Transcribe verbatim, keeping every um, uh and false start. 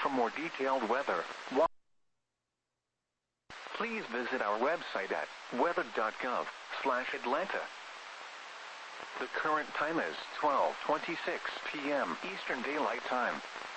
for more detailed weather, please visit our website at weather dot gov slash Atlanta. The current time is twelve twenty-six p m Eastern Daylight Time.